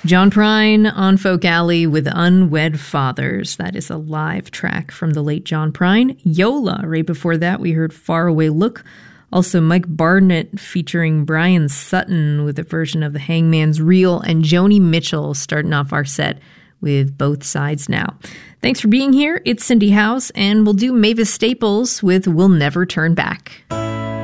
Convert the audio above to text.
John Prine on Folk Alley with Unwed Fathers. That is a live track from the late John Prine. Yola, right before that, we heard Faraway Look. Also, Mike Barnett featuring Brian Sutton with a version of The Hangman's Reel, and Joni Mitchell starting off our set with Both Sides Now. Thanks for being here. It's Cindy House, and we'll do Mavis Staples with We'll Never Turn Back.